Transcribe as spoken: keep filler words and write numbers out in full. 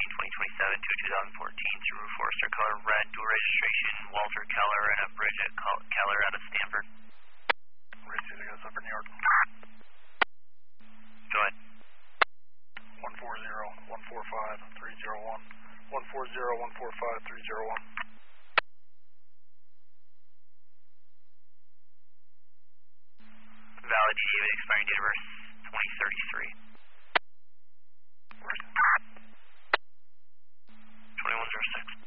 thirteen twenty twenty-seven to two thousand fourteen through Forester color red, dual registration, Walter Keller and a Bridget Keller out of Stanford. Race two to go, Upper New York. Go ahead. one four zero one four five three zero one. one four zero one four five three zero one. Valid G D with expiring date of birth twenty thirty-three. twenty-one oh six.